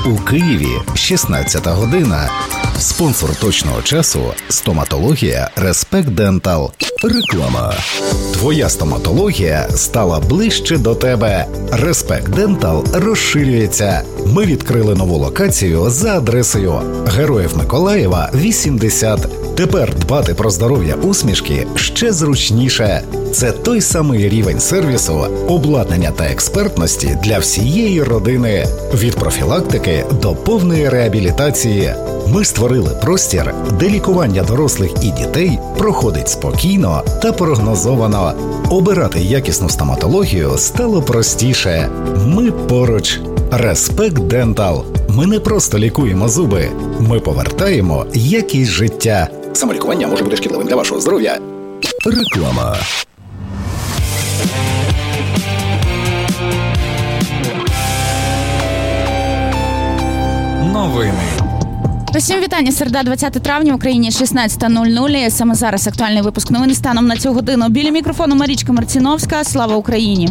У Києві 16 година. Спонсор точного часу – стоматологія Respect Dental. Реклама. Твоя стоматологія стала ближче до тебе. Respect Dental розширюється. Ми відкрили нову локацію за адресою Героїв Миколаєва, 80. Тепер дбати про здоров'я усмішки ще зручніше. Це той самий рівень сервісу, обладнання та експертності для всієї родини. Від профілактики до повної реабілітації. Ми створили простір, де лікування дорослих і дітей проходить спокійно та прогнозовано. Обирати якісну стоматологію стало простіше. Ми поруч. Respect Dental. Ми не просто лікуємо зуби. Ми повертаємо якість життя. Самолікування може бути шкідливим для вашого здоров'я. Реклама. Новини. Усім вітання. Середа, 20 травня, в Україні 16:00. Саме зараз актуальний випуск новин станом на цю годину. Біля мікрофону Марічка Марціновська. Слава Україні!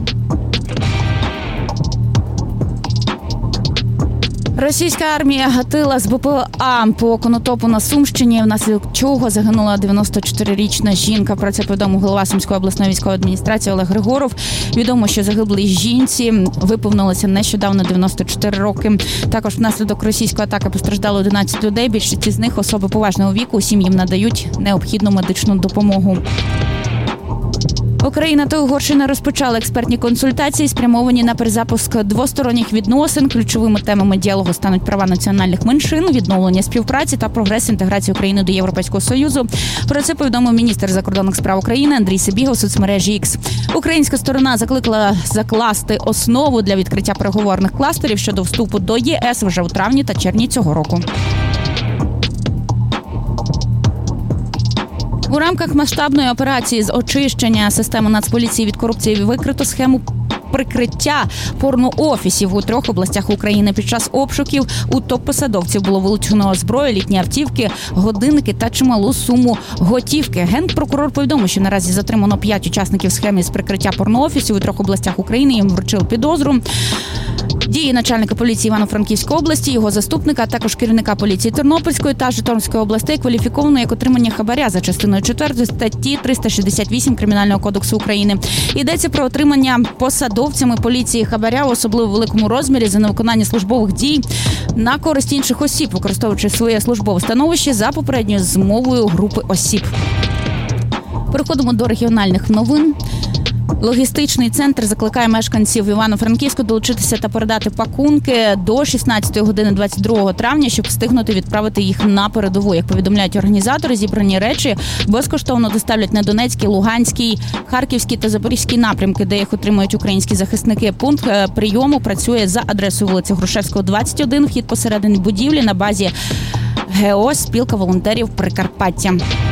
Російська армія гатила з БПЛА по Конотопу на Сумщині, внаслідок чого загинула 94-річна жінка. Про це повідомив голова Сумської обласної військової адміністрації Олег Григоров. Відомо, що загиблій жінці виповнилося нещодавно 94 роки. Також внаслідок російської атаки постраждало 11 людей. Більшість з них особи поважного віку. Усім їм надають необхідну медичну допомогу. Україна та Угорщина розпочали експертні консультації, спрямовані на перезапуск двосторонніх відносин. Ключовими темами діалогу стануть права національних меншин, відновлення співпраці та прогрес інтеграції України до Європейського Союзу. Про це повідомив міністр закордонних справ України Андрій Сибіга у соцмережі X. Українська сторона закликала закласти основу для відкриття переговорних кластерів щодо вступу до ЄС вже у травні та червні цього року. У рамках масштабної операції з очищення системи Нацполіції від корупції викрито схему прикриття порноофісів у 3 областях України. Під час обшуків у топ-посадовців було вилучено зброю, літні автівки, годинники та чималу суму готівки. Генпрокурор повідомив, що наразі затримано 5 учасників схеми з прикриття порноофісів у 3 областях України. Їм вручили підозру. Дії начальника поліції Івано-Франківської області, його заступника, а також керівника поліції Тернопільської та Житомирської областей кваліфіковано як отримання хабаря за частиною 4 статті 368 Кримінального кодексу України. Йдеться про отримання посадовцями поліції хабаря в особливо великому розмірі за невиконання службових дій на користь інших осіб, використовуючи своє службове становище за попередньою змовою групи осіб. Переходимо до регіональних новин. Логістичний центр закликає мешканців Івано-Франківську долучитися та передати пакунки до 16 години 22 травня, щоб встигнути відправити їх на передову. Як повідомляють організатори, зібрані речі безкоштовно доставлять на Донецький, Луганський, Харківський та Запорізький напрямки, де їх отримують українські захисники. Пункт прийому працює за адресою вулиці Грушевського, 21, вхід посередині будівлі на базі ГО «Спілка волонтерів Прикарпаття».